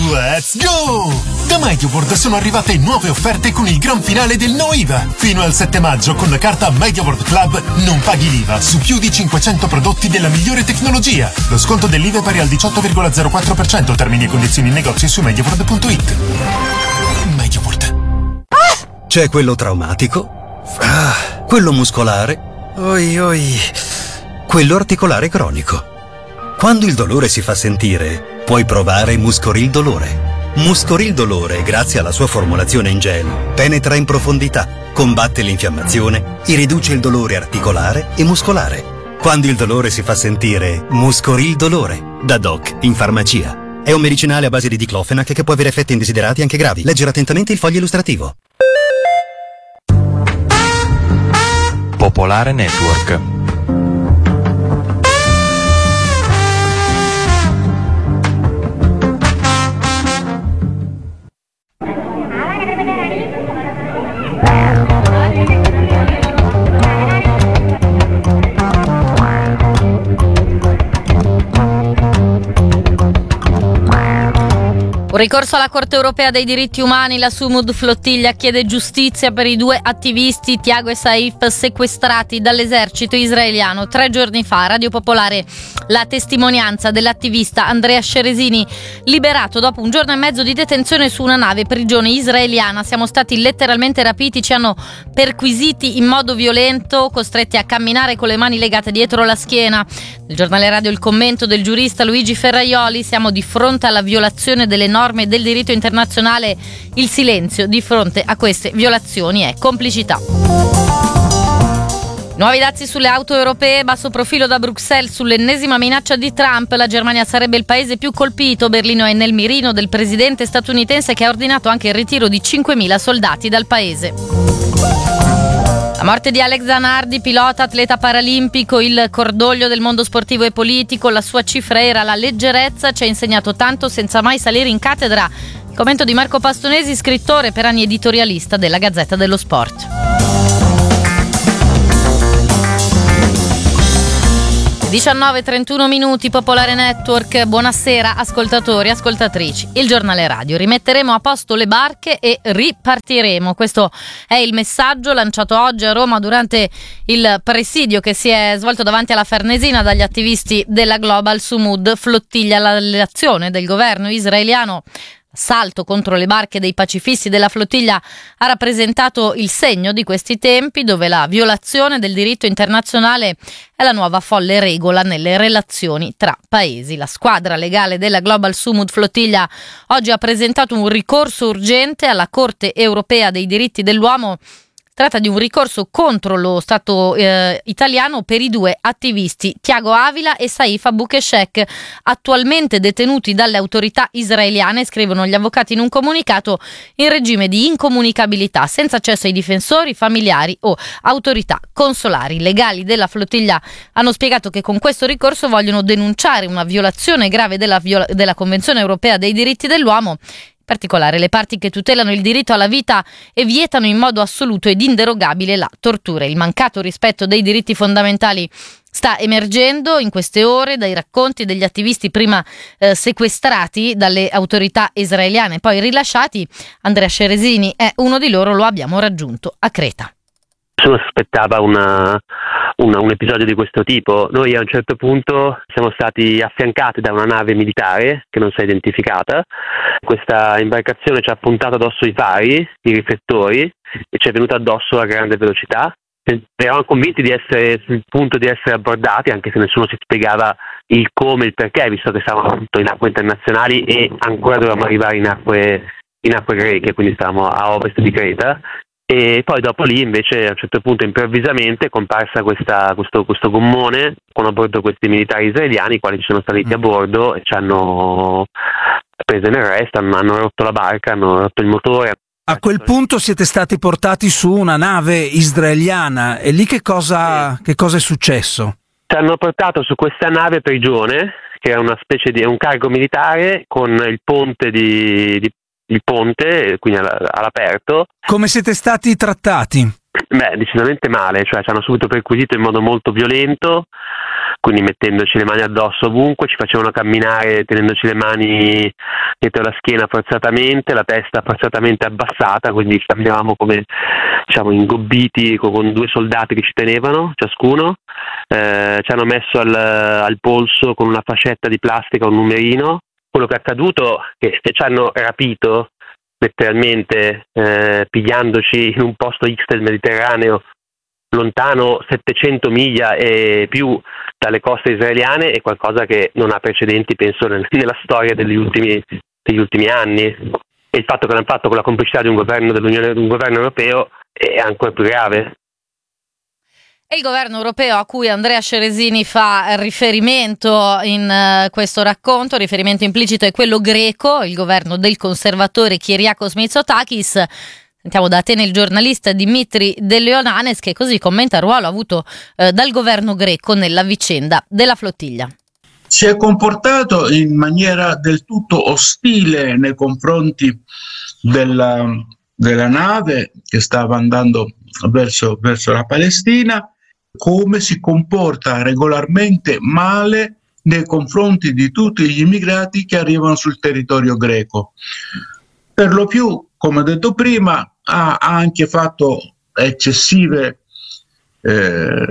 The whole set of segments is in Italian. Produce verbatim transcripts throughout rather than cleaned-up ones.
Let's go! Da MediaWorld sono arrivate nuove offerte con il gran finale del No I V A. Fino al sette maggio con la carta MediaWorld Club non paghi l'I V A su più di cinquecento prodotti della migliore tecnologia. Lo sconto dell'I V A è pari al diciotto virgola zero quattro per cento. Termini e condizioni in negozio su mediaworld punto it. MediaWorld. C'è quello traumatico, ah, quello muscolare, oi oi, quello articolare cronico. Quando il dolore si fa sentire, puoi provare Muscoril Dolore. Muscoril Dolore, grazie alla sua formulazione in gel, penetra in profondità, combatte l'infiammazione e riduce il dolore articolare e muscolare. Quando il dolore si fa sentire, Muscoril Dolore, da Doc in farmacia. È un medicinale a base di diclofenac che può avere effetti indesiderati anche gravi. Leggere attentamente il foglio illustrativo. Popolare Network. Un ricorso alla Corte Europea dei Diritti Umani, la Sumud Flottiglia chiede giustizia per i due attivisti Tiago e Saif sequestrati dall'esercito israeliano tre giorni fa. Radio Popolare, la testimonianza dell'attivista Andrea Sceresini, liberato dopo un giorno e mezzo di detenzione su una nave prigione israeliana. Siamo stati letteralmente rapiti, ci hanno perquisiti in modo violento, costretti a camminare con le mani legate dietro la schiena. Nel giornale radio il commento del giurista Luigi Ferraioli: siamo di fronte alla violazione delle norme del diritto internazionale, il silenzio di fronte a queste violazioni è complicità. Nuovi dazi sulle auto europee, basso profilo da Bruxelles sull'ennesima minaccia di Trump. La Germania sarebbe il paese più colpito. Berlino è nel mirino del presidente statunitense, che ha ordinato anche il ritiro di cinquemila soldati dal paese. La morte di Alex Zanardi, pilota, atleta paralimpico, il cordoglio del mondo sportivo e politico. La sua cifra era la leggerezza, ci ha insegnato tanto senza mai salire in cattedra. Il commento di Marco Pastonesi, scrittore, per anni editorialista della Gazzetta dello Sport. diciannove e trentuno minuti, Popolare Network, buonasera ascoltatori, ascoltatrici. Il giornale radio: rimetteremo a posto le barche e ripartiremo. Questo è il messaggio lanciato oggi a Roma durante il presidio che si è svolto davanti alla Farnesina dagli attivisti della Global Sumud Flottiglia. La relazione del governo israeliano, salto contro le barche dei pacifisti della flottiglia, ha rappresentato il segno di questi tempi, dove la violazione del diritto internazionale è la nuova folle regola nelle relazioni tra paesi. La squadra legale della Global Sumud Flottiglia oggi ha presentato un ricorso urgente alla Corte Europea dei Diritti dell'Uomo. Tratta di un ricorso contro lo Stato eh, italiano per i due attivisti Tiago Avila e Saif Abukeshek, attualmente detenuti dalle autorità israeliane, scrivono gli avvocati in un comunicato, in regime di incomunicabilità, senza accesso ai difensori, familiari o autorità consolari. I legali della flottiglia hanno spiegato che con questo ricorso vogliono denunciare una violazione grave della, viola- della Convenzione Europea dei Diritti dell'Uomo. In particolare le parti che tutelano il diritto alla vita e vietano in modo assoluto ed inderogabile la tortura. Il mancato rispetto dei diritti fondamentali sta emergendo in queste ore dai racconti degli attivisti prima eh, sequestrati dalle autorità israeliane, poi rilasciati. Andrea Sceresini è uno di loro, lo abbiamo raggiunto a Creta. Nessuno si aspettava una, una, un episodio di questo tipo. Noi a un certo punto siamo stati affiancati da una nave militare che non si è identificata. Questa imbarcazione ci ha puntato addosso i fari, i riflettori, e ci è venuta addosso a grande velocità. Eravamo convinti di essere sul punto di essere abbordati, anche se nessuno si spiegava il come e il perché, visto che stavamo appunto in acque internazionali e ancora dovevamo arrivare in acque, in acque greche, quindi stavamo a ovest di Creta. E poi dopo lì invece a un certo punto improvvisamente è comparsa questa, questo, questo gommone con a bordo questi militari israeliani, i quali ci sono saliti a bordo e ci hanno preso in arresto, hanno, hanno rotto la barca, hanno rotto il motore. A quel punto siete stati portati su una nave israeliana, e lì che cosa, sì. che cosa è successo? Ci hanno portato su questa nave prigione, che è una specie di un cargo militare con il ponte di, di il ponte, quindi all'aperto. Come siete stati trattati? Beh, decisamente male, cioè ci hanno subito perquisito in modo molto violento, quindi mettendoci le mani addosso ovunque, ci facevano camminare tenendoci le mani dietro la schiena forzatamente, la testa forzatamente abbassata, quindi camminavamo come, diciamo, ingobbiti con, con due soldati che ci tenevano ciascuno. Eh, ci hanno messo al, al polso con una fascetta di plastica un numerino. Quello che è accaduto è che ci hanno rapito letteralmente, eh, pigliandoci in un posto X del Mediterraneo lontano settecento miglia e più dalle coste israeliane, è qualcosa che non ha precedenti, penso, nel, nella storia degli ultimi, degli ultimi anni. E il fatto che l'hanno fatto con la complicità di un governo dell'Unione, di un governo europeo, è ancora più grave. E il governo europeo a cui Andrea Ceresini fa riferimento in uh, questo racconto, riferimento implicito, è quello greco, il governo del conservatore Kyriakos Mitsotakis. Sentiamo da Atene il giornalista Dimitri Delionanes, che così commenta il ruolo avuto uh, dal governo greco nella vicenda della flottiglia. Si è comportato in maniera del tutto ostile nei confronti della, della nave che stava andando verso, verso la Palestina, come si comporta regolarmente male nei confronti di tutti gli immigrati che arrivano sul territorio greco. Per lo più, come ho detto prima, ha, ha anche fatto eccessive eh,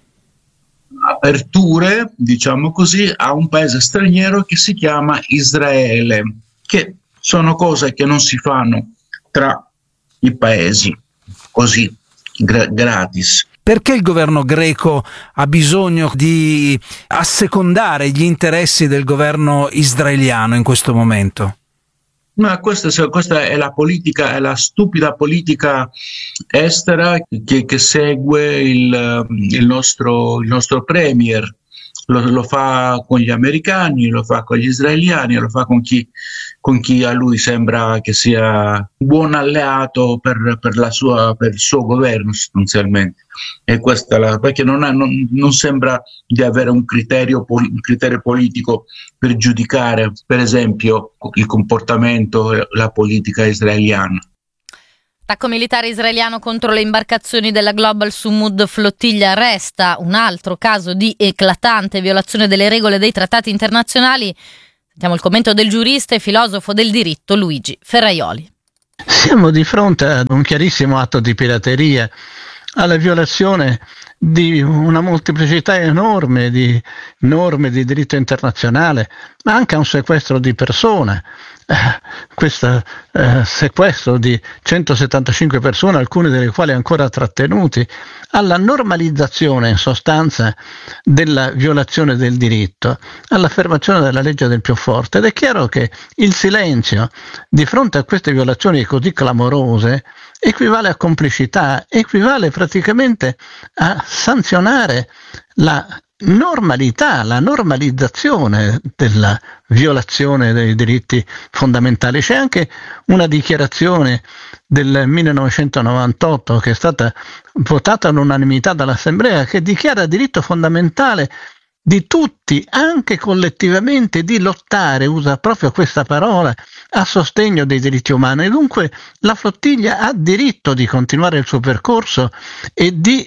aperture, diciamo così, a un paese straniero che si chiama Israele, che sono cose che non si fanno tra i paesi così gra- gratis. Perché il governo greco ha bisogno di assecondare gli interessi del governo israeliano in questo momento? Ma questa, questa è la politica, è la stupida politica estera che, che segue il, il, nostro, il nostro premier. Lo, lo fa con gli americani, lo fa con gli israeliani, lo fa con chi, con chi a lui sembra che sia un buon alleato per, per, la sua, per il suo governo sostanzialmente. E questa la, perché non, ha, non, non sembra di avere un criterio, un criterio politico per giudicare, per esempio, il comportamento e la politica israeliana. Attacco militare israeliano contro le imbarcazioni della Global Sumud flottiglia resta un altro caso di eclatante violazione delle regole dei trattati internazionali. Sentiamo il commento del giurista e filosofo del diritto Luigi Ferraioli. Siamo di fronte ad un chiarissimo atto di pirateria, alla violazione di una molteplicità enorme di norme di diritto internazionale, ma anche a un sequestro di persone. Eh, questo eh, sequestro di centosettantacinque persone, alcune delle quali ancora trattenuti, alla normalizzazione in sostanza della violazione del diritto, all'affermazione della legge del più forte. Ed è chiaro che il silenzio di fronte a queste violazioni così clamorose equivale a complicità, equivale praticamente a sanzionare la normalità, la normalizzazione della violazione dei diritti fondamentali. C'è anche una dichiarazione del millenovecentonovantotto che è stata votata all'unanimità dall'Assemblea, che dichiara diritto fondamentale di tutti, anche collettivamente, di lottare, usa proprio questa parola, a sostegno dei diritti umani. E dunque la flottiglia ha diritto di continuare il suo percorso e di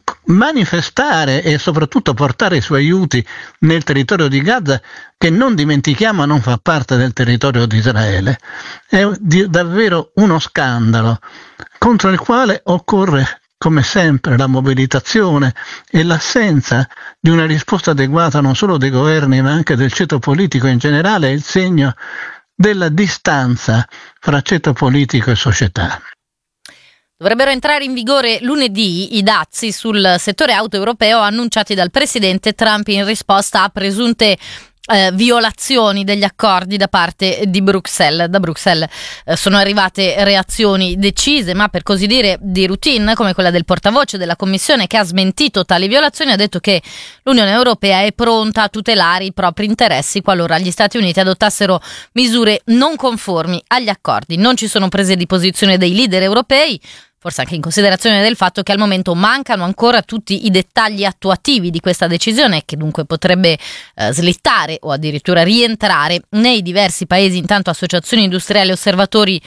manifestare e soprattutto portare i suoi aiuti nel territorio di Gaza, che non dimentichiamo non fa parte del territorio di Israele. È di, davvero uno scandalo contro il quale occorre, come sempre, la mobilitazione e l'assenza di una risposta adeguata non solo dei governi ma anche del ceto politico in generale è il segno della distanza fra ceto politico e società. Dovrebbero entrare in vigore lunedì i dazi sul settore auto europeo annunciati dal presidente Trump in risposta a presunte Eh, violazioni degli accordi da parte di Bruxelles. Da Bruxelles eh, sono arrivate reazioni decise, ma per così dire di routine, come quella del portavoce della Commissione, che ha smentito tali violazioni. Ha detto che l'Unione Europea è pronta a tutelare i propri interessi qualora gli Stati Uniti adottassero misure non conformi agli accordi. Non ci sono prese di posizione dei leader europei, forse anche in considerazione del fatto che al momento mancano ancora tutti i dettagli attuativi di questa decisione, che dunque potrebbe eh, slittare o addirittura rientrare nei diversi paesi. Intanto associazioni industriali e osservatori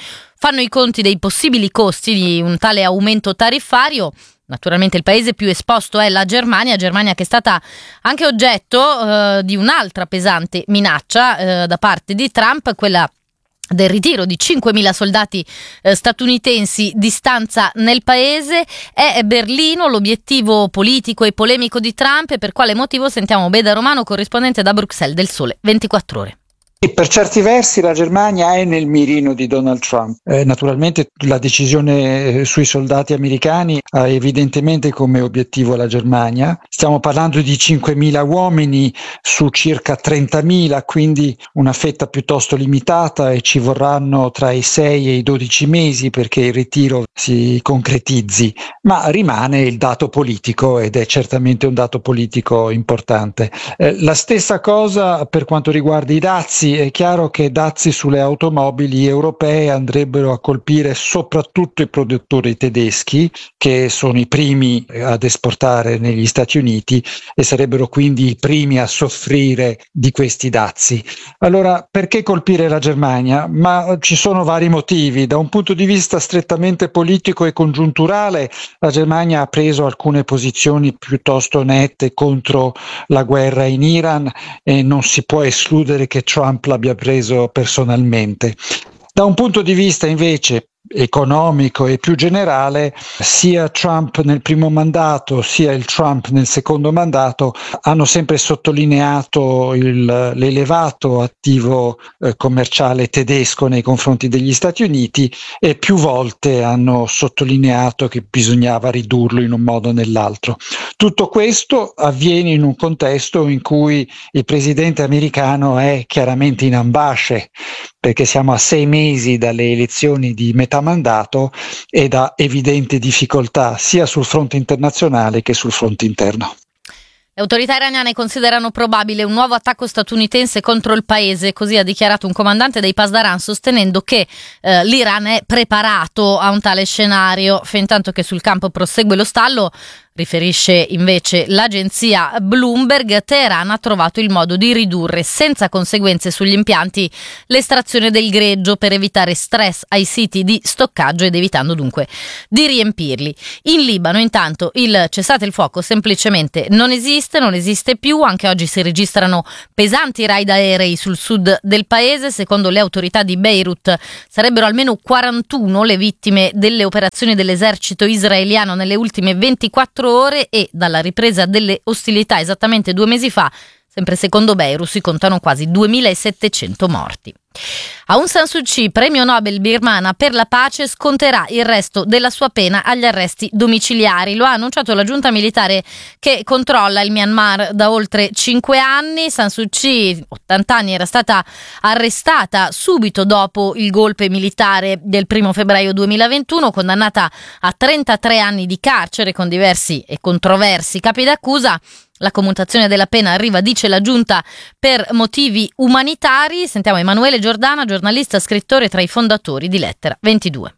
fanno i conti dei possibili costi di un tale aumento tariffario. Naturalmente il paese più esposto è la Germania, Germania che è stata anche oggetto eh, di un'altra pesante minaccia eh, da parte di Trump, quella del ritiro di cinquemila soldati eh, statunitensi di stanza nel paese. È Berlino l'obiettivo politico e polemico di Trump, e per quale motivo sentiamo Beda Romano, corrispondente da Bruxelles del Sole ventiquattro Ore. E per certi versi la Germania è nel mirino di Donald Trump. Eh, naturalmente la decisione sui soldati americani ha evidentemente come obiettivo la Germania. Stiamo parlando di cinquemila uomini su circa trentamila, quindi una fetta piuttosto limitata, e ci vorranno tra i sei e i dodici mesi perché il ritiro si concretizzi. Ma rimane il dato politico, ed è certamente un dato politico importante. Eh, la stessa cosa per quanto riguarda i dazi. È chiaro che dazi sulle automobili europee andrebbero a colpire soprattutto i produttori tedeschi, che sono i primi ad esportare negli Stati Uniti e sarebbero quindi i primi a soffrire di questi dazi. Allora, perché colpire la Germania? Ma ci sono vari motivi. Da un punto di vista strettamente politico e congiunturale, la Germania ha preso alcune posizioni piuttosto nette contro la guerra in Iran, e non si può escludere che Trump l'abbia preso personalmente. Da un punto di vista invece economico e più generale, sia Trump nel primo mandato sia il Trump nel secondo mandato hanno sempre sottolineato il, l'elevato attivo eh, commerciale tedesco nei confronti degli Stati Uniti, e più volte hanno sottolineato che bisognava ridurlo in un modo o nell'altro. Tutto questo avviene in un contesto in cui il presidente americano è chiaramente in ambasce, perché siamo a sei mesi dalle elezioni di metà mandato ed ha evidenti difficoltà sia sul fronte internazionale che sul fronte interno. Le autorità iraniane considerano probabile un nuovo attacco statunitense contro il paese, così ha dichiarato un comandante dei Pasdaran, sostenendo che eh, l'Iran è preparato a un tale scenario. Fintanto che sul campo prosegue lo stallo, riferisce invece l'agenzia Bloomberg, Teheran ha trovato il modo di ridurre senza conseguenze sugli impianti l'estrazione del greggio per evitare stress ai siti di stoccaggio ed evitando dunque di riempirli. In Libano intanto il cessate il fuoco semplicemente non esiste, non esiste più. Anche oggi si registrano pesanti raid aerei sul sud del paese. Secondo le autorità di Beirut sarebbero almeno quarantuno le vittime delle operazioni dell'esercito israeliano nelle ultime ventiquattro ore, e dalla ripresa delle ostilità esattamente due mesi fa, sempre secondo Beirut, si contano quasi duemilasettecento morti. Aung San Suu Kyi, premio Nobel birmana per la pace, sconterà il resto della sua pena agli arresti domiciliari. Lo ha annunciato la giunta militare che controlla il Myanmar da oltre cinque anni. San Suu Kyi, ottanta anni, era stata arrestata subito dopo il golpe militare del primo febbraio duemilaventuno, condannata a trentatré anni di carcere con diversi e controversi capi d'accusa. La commutazione della pena arriva, dice la giunta, per motivi umanitari. Sentiamo Emanuele Giordana, giornalista, scrittore, tra i fondatori di Lettera ventidue.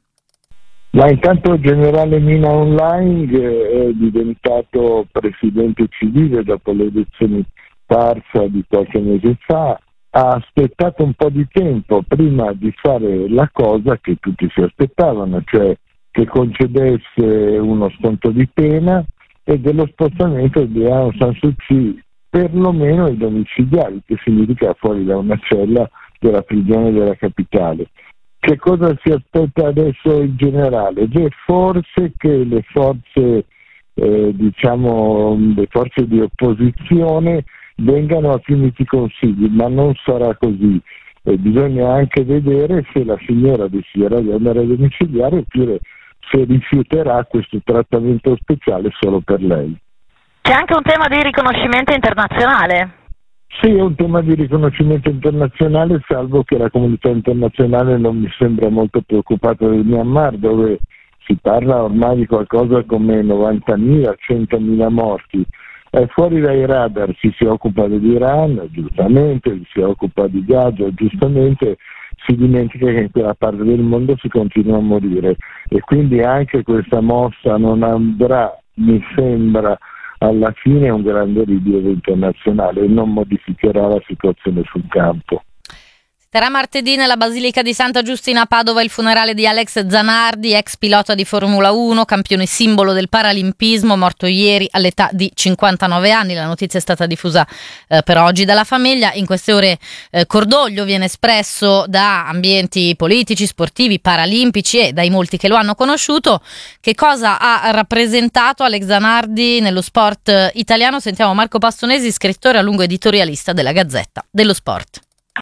Ma intanto il generale Mina Aung Hlaing è diventato presidente civile dopo le elezioni sparsa di qualche mese fa. Ha aspettato un po' di tempo prima di fare la cosa che tutti si aspettavano, cioè che concedesse uno sconto di pena e dello spostamento di Aung San Suu Kyi perlomeno ai domiciliari, che significa fuori da una cella della prigione della capitale. Che cosa si aspetta adesso il generale? Beh, forse che le forze eh, diciamo le forze di opposizione vengano a finiti consigli, ma non sarà così. Eh, bisogna anche vedere se la signora deciderà di andare a domiciliare oppure se rifiuterà questo trattamento speciale solo per lei. C'è anche un tema di riconoscimento internazionale. Sì, è un tema di riconoscimento internazionale, salvo che la comunità internazionale non mi sembra molto preoccupata del Myanmar, dove si parla ormai di qualcosa come novantamila, centomila morti. È fuori dai radar, ci si occupa dell'Iran, giustamente, ci si occupa di Gaza, giustamente, si dimentica che in quella parte del mondo si continua a morire, e quindi anche questa mossa non andrà, mi sembra, alla fine un grande rilievo internazionale e non modificherà la situazione sul campo. Sarà martedì nella Basilica di Santa Giustina a Padova il funerale di Alex Zanardi, ex pilota di Formula uno, campione simbolo del paralimpismo, morto ieri all'età di cinquantanove anni. La notizia è stata diffusa eh, per oggi dalla famiglia. In queste ore eh, cordoglio viene espresso da ambienti politici, sportivi, paralimpici e dai molti che lo hanno conosciuto. Che cosa ha rappresentato Alex Zanardi nello sport italiano? Sentiamo Marco Pastonesi, scrittore a lungo editorialista della Gazzetta dello Sport.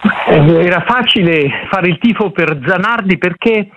Era facile fare il tifo per Zanardi perché,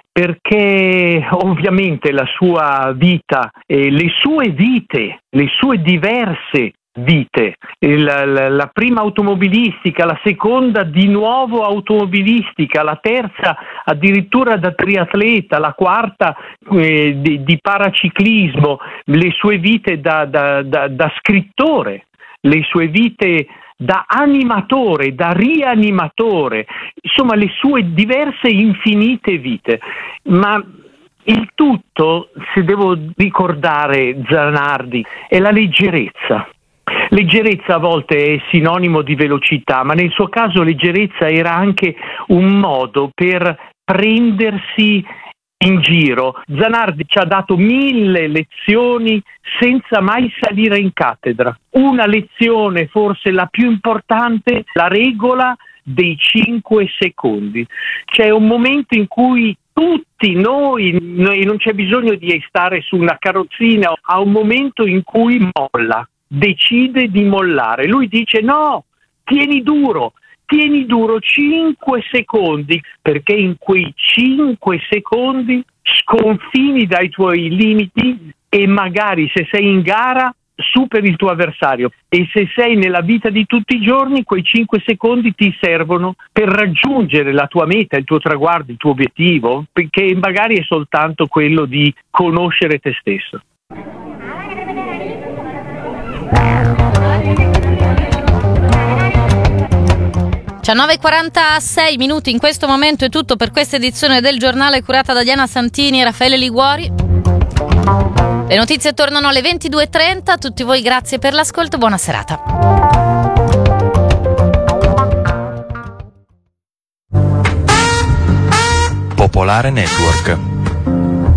perché ovviamente la sua vita, e le sue vite, le sue diverse vite, la, la, la prima automobilistica, la seconda di nuovo automobilistica, la terza addirittura da triatleta, la quarta eh, di, di paraciclismo, le sue vite da, da, da, da scrittore, le sue vite da animatore, da rianimatore, insomma le sue diverse infinite vite. Ma il tutto, se devo ricordare Zanardi, è la leggerezza. Leggerezza a volte è sinonimo di velocità, ma nel suo caso leggerezza era anche un modo per prendersi in giro. Zanardi ci ha dato mille lezioni senza mai salire in cattedra. Una lezione, forse la più importante, la regola dei cinque secondi. C'è un momento in cui tutti noi, noi non c'è bisogno di stare su una carrozzina, ha un momento in cui molla, decide di mollare. Lui dice no, tieni duro. Tieni duro cinque secondi, perché in quei cinque secondi sconfini dai tuoi limiti e magari se sei in gara superi il tuo avversario, e se sei nella vita di tutti i giorni quei cinque secondi ti servono per raggiungere la tua meta, il tuo traguardo, il tuo obiettivo, perché magari è soltanto quello di conoscere te stesso. diciannove e quarantasei minuti, in questo momento è tutto per questa edizione del giornale curata da Diana Santini e Raffaele Liguori. Le notizie tornano alle ventidue e trenta, a tutti voi grazie per l'ascolto, buona serata. Popolare Network.